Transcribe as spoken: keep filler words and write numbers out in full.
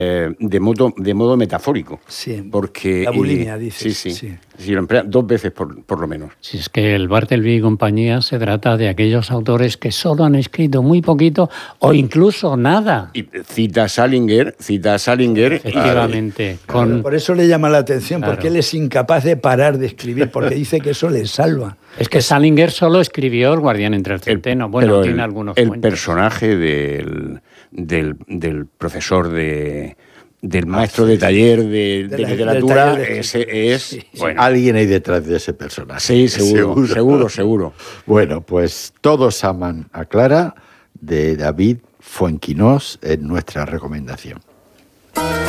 eh, de, modo, de modo metafórico. Sí, porque, la bulimia, eh, dices. Sí, sí. sí. Sí, lo emplea dos veces por, por lo menos. Si es que el Bartleby y compañía se trata de aquellos autores que solo han escrito muy poquito o incluso nada. Y cita a Salinger, cita a Salinger. Efectivamente. Y, con... claro, por eso le llama la atención, claro. Porque él es incapaz de parar de escribir, porque dice que eso le salva. Es que Salinger solo escribió El guardián entre el centeno. Bueno, Pero tiene el, algunos El cuentos. personaje del, del, del profesor de... del maestro ah, sí, de taller de, de, de literatura, de ese es... Sí, bueno. Alguien hay detrás de ese personaje. Sí, seguro, seguro, seguro, seguro. Bueno, pues Todos aman a Clara, de David Fuenquinós, en nuestra recomendación.